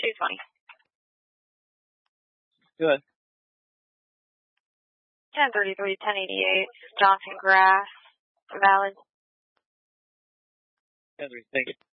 220. Good. 1033, 1088, Johnson Grass, valid. 10-3, thank you.